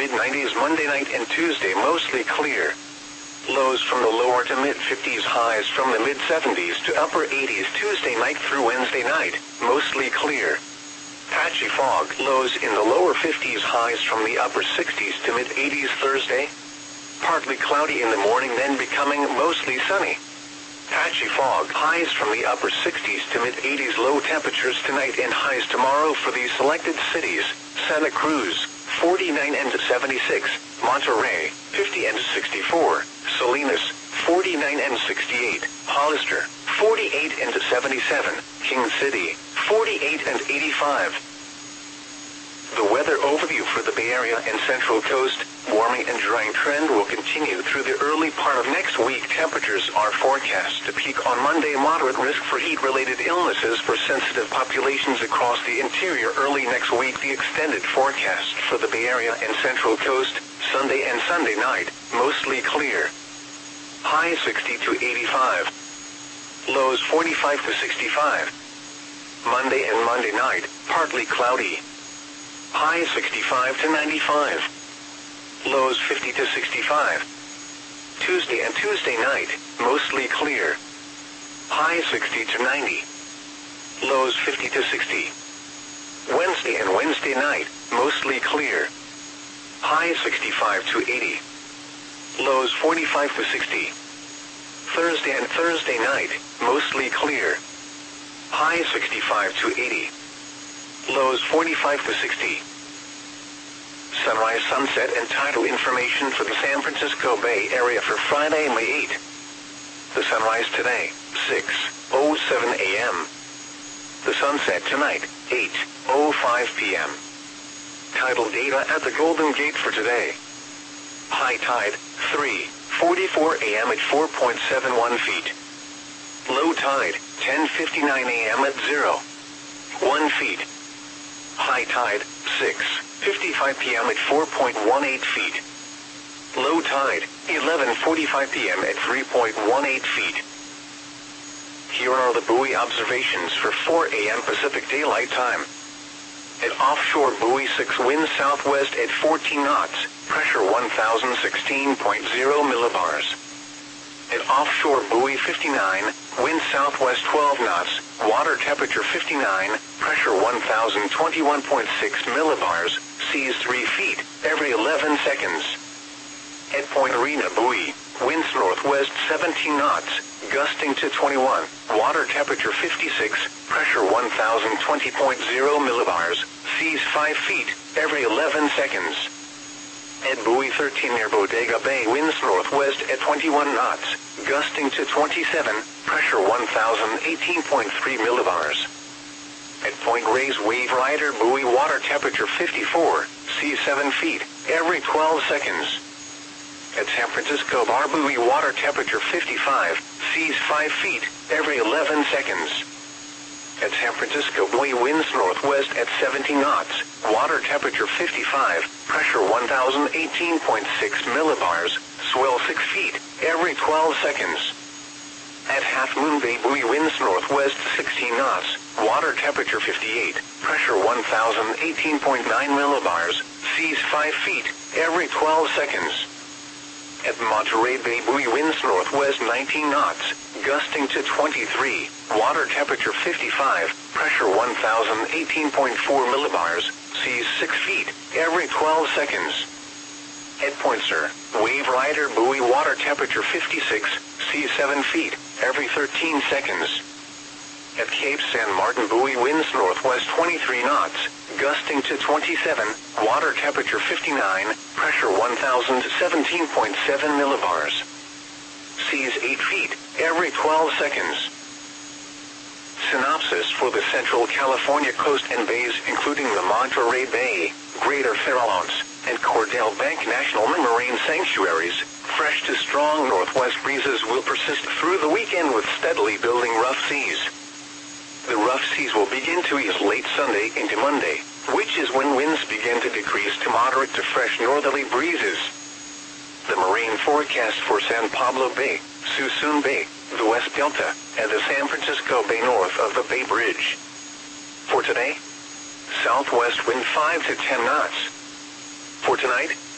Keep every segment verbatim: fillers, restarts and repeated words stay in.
mid nineties Monday night and Tuesday mostly clear. Lows from the lower to mid fifties, highs from the mid seventies to upper eighties Tuesday night through Wednesday night, mostly clear. Patchy fog, lows in the lower fifties, highs from the upper sixties to mid eighties Thursday. Partly cloudy in the morning, then becoming mostly sunny. Patchy fog, highs from the upper sixties to mid eighties, low temperatures tonight and highs tomorrow for these selected cities: Santa Cruz, forty-nine and seventy-six, Monterey, fifty and sixty-four, Salinas, forty-nine and sixty-eight, Hollister, forty-eight and seventy-seven, King City, forty-eight and eighty-five. The weather overview for the Bay Area and Central Coast: warming and drying trend will continue through the early part of next week. Temperatures are forecast to peak on Monday. Moderate risk for heat-related illnesses for sensitive populations across the interior early next week. The extended forecast for the Bay Area and Central Coast: Sunday and Sunday night, mostly clear. High sixty to eighty-five. Lows forty-five to sixty-five. Monday and Monday night, partly cloudy. High sixty-five to ninety-five. Lows fifty to sixty-five. Tuesday and Tuesday night, mostly clear. High sixty to ninety. Lows fifty to sixty. Wednesday and Wednesday night, mostly clear. High sixty-five to eighty. Lows forty-five to sixty. Thursday and Thursday night, mostly clear. High sixty-five to eighty. Lows forty-five to sixty. Sunrise, sunset, and tidal information for the San Francisco Bay Area for Friday, May eighth. The sunrise today, six oh seven a m The sunset tonight, eight oh five p m Tidal data at the Golden Gate for today. High tide, three forty-four a m at four point seven one feet. Low tide, ten fifty-nine a m at zero point one feet. High tide, six fifty-five p m at four point one eight feet. Low tide, eleven forty-five p m at three point one eight feet. Here are the buoy observations for four a m Pacific Daylight Time. At offshore buoy six, wind southwest at fourteen knots, pressure one thousand sixteen point zero millibars. At offshore buoy fifty-nine, wind southwest twelve knots, water temperature fifty-nine, pressure one thousand twenty-one point six millibars, seas three feet every eleven seconds. At Point Arena buoy, winds northwest seventeen knots, gusting to twenty-one, water temperature fifty-six, pressure one thousand twenty point zero millibars, seas five feet every eleven seconds. At buoy thirteen near Bodega Bay, winds northwest at twenty-one knots, gusting to twenty-seven, pressure one thousand eighteen point three millibars. At Point Reyes Wave Rider buoy, water temperature fifty-four, seas seven feet every twelve seconds. At San Francisco Bar buoy, water temperature fifty-five, seas five feet every eleven seconds. At San Francisco buoy, winds northwest at seventy knots, water temperature fifty-five, pressure one thousand eighteen point six millibars, swell six feet every twelve seconds. At Half Moon Bay buoy, winds northwest sixteen knots, water temperature fifty-eight, pressure one thousand eighteen point nine millibars, seas five feet every twelve seconds. At Monterey Bay buoy, winds northwest nineteen knots, gusting to twenty-three, water temperature fifty-five, pressure one thousand eighteen point four millibars, seas six feet every twelve seconds. At Point Sur Wave Rider buoy, water temperature fifty-six, seas seven feet every thirteen seconds. At Cape San Martin buoy, winds northwest twenty-three knots, gusting to twenty-seven, water temperature fifty-nine, pressure one thousand seventeen point seven millibars. Seas eight feet every twelve seconds. Synopsis for the Central California coast and bays, including the Monterey Bay, Greater Farallones, and Cordell Bank National Marine Sanctuaries. Fresh to strong northwest breezes will persist through the weekend with steadily building rough seas. The rough seas will begin to ease late Sunday into Monday, which is when winds begin to decrease to moderate to fresh northerly breezes. The marine forecast for San Pablo Bay, Suisun Bay, the West Delta, and the San Francisco Bay north of the Bay Bridge. For today, southwest wind five to ten knots. For tonight,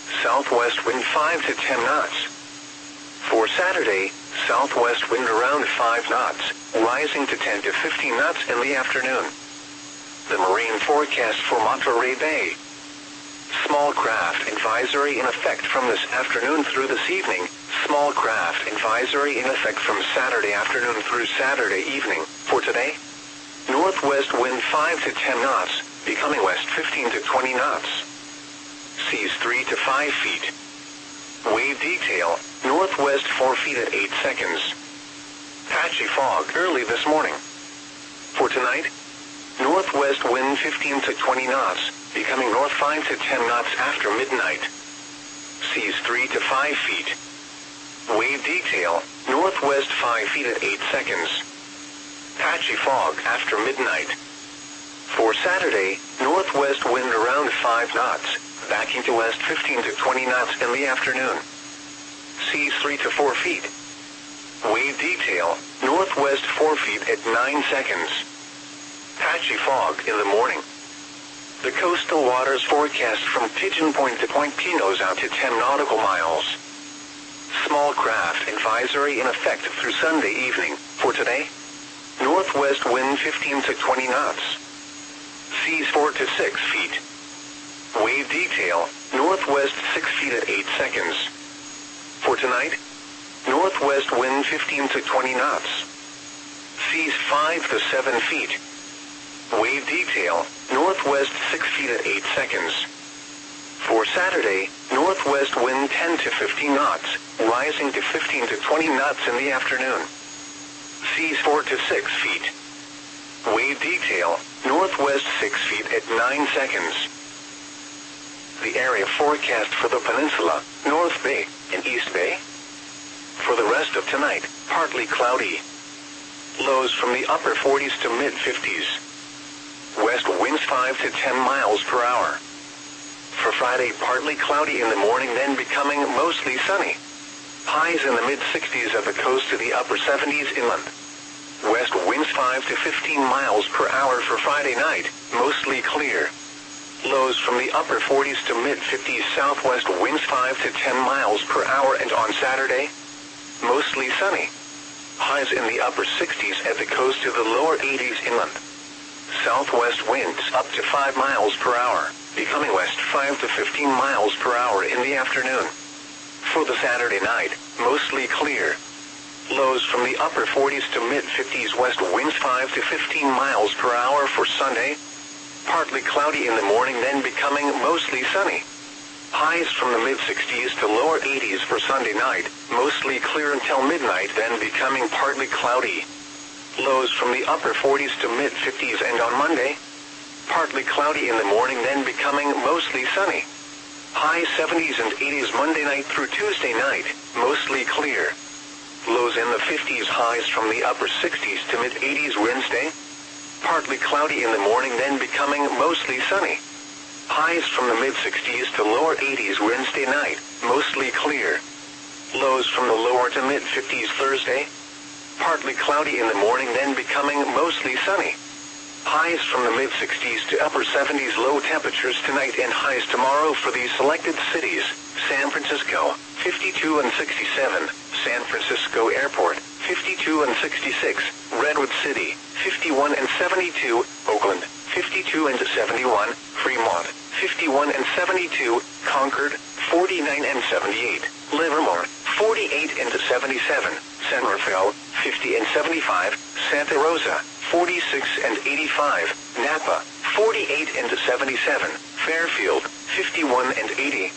southwest wind five to ten knots. For Saturday, southwest wind around five knots, rising to ten to fifteen knots in the afternoon. The marine forecast for Monterey Bay. Small craft advisory in effect from this afternoon through this evening. Small craft advisory in effect from Saturday afternoon through Saturday evening. For today, northwest wind five to ten knots, becoming west fifteen to twenty knots. Seas three to five feet. Wave detail, northwest four feet at eight seconds. Patchy fog early this morning. For tonight, northwest wind fifteen to twenty knots, becoming north five to ten knots after midnight. Seas three to five feet. Wave detail, northwest five feet at eight seconds. Patchy fog after midnight. For Saturday, northwest wind around five knots, backing to west fifteen to twenty knots in the afternoon. Seas three to four feet. Wave detail, northwest four feet at nine seconds. Patchy fog in the morning. The coastal waters forecast from Pigeon Point to Point Pinos out to ten nautical miles. Small craft advisory in effect through Sunday evening. For today, northwest wind fifteen to twenty knots. Seas four to six feet. Wave detail, northwest six feet at eight seconds. For tonight, northwest wind fifteen to twenty knots. Seas five to seven feet. Wave detail, northwest six feet at eight seconds. For Saturday, northwest wind ten to fifteen knots, rising to fifteen to twenty knots in the afternoon. Seas four to six feet. Wave detail, northwest six feet at nine seconds. The area forecast for the peninsula, North Bay, and East Bay. For the rest of tonight, partly cloudy. Lows from the upper forties to mid fifties. West winds five to ten miles per hour. For Friday, partly cloudy in the morning, then becoming mostly sunny. Highs in the mid sixties at the coast to the upper seventies inland. West winds five to fifteen miles per hour for Friday night, mostly clear. Lows from the upper forties to mid fifties. Southwest winds five to ten miles per hour, and on Saturday, mostly sunny. Highs in the upper sixties at the coast to the lower eighties inland. Southwest winds up to five miles per hour, becoming west five to fifteen miles per hour in the afternoon. For the Saturday night, mostly clear. Lows from the upper forties to mid fifties. West winds five to fifteen miles per hour for Sunday. Partly cloudy in the morning, then becoming mostly sunny. Highs from the mid sixties to lower eighties for Sunday night, mostly clear until midnight, then becoming partly cloudy. Lows from the upper forties to mid fifties, and on Monday, partly cloudy in the morning, then becoming mostly sunny. High seventies and eighties Monday night through Tuesday night, mostly clear. Lows in the fifties. Highs from the upper sixties to mid eighties Wednesday. Partly cloudy in the morning, then becoming mostly sunny. Highs from the mid sixties to lower eighties Wednesday night, mostly clear. Lows from the lower to mid fifties Thursday. Partly cloudy in the morning, then becoming mostly sunny. Highs from the mid sixties to upper seventies. Low temperatures tonight and highs tomorrow for these selected cities: San Francisco, fifty-two and sixty-seven, San Francisco Airport, fifty-two and sixty-six, Redwood City, fifty-one and seventy-two, Oakland, fifty-two and seventy-one, Fremont, fifty-one and seventy-two, Concord, forty-nine and seventy-eight, Livermore, forty-eight and seventy-seven, San Rafael, fifty and seventy-five, Santa Rosa, forty-six and eighty-five, Napa, forty-eight and seventy-seven, Fairfield, fifty-one and eighty.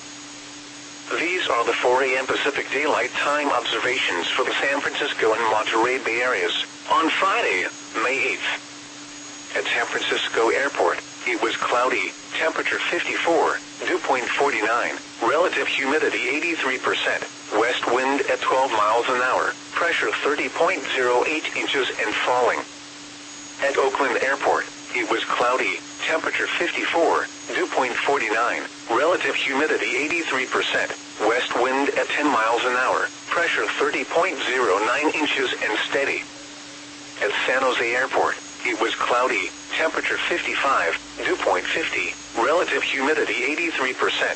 These are the four a m Pacific Daylight Time observations for the San Francisco and Monterey Bay areas on Friday, May eighth. At San Francisco Airport, it was cloudy, temperature fifty-four, dew point forty-nine, relative humidity eighty-three percent, west wind at twelve miles an hour, pressure thirty point zero eight inches and falling. At Oakland Airport, it was cloudy, temperature fifty-four, dew point forty-nine, relative humidity eighty-three percent, west wind at ten miles an hour, pressure thirty point zero nine inches and steady. At San Jose Airport, it was cloudy, temperature fifty-five, dew point fifty, relative humidity eighty-three percent,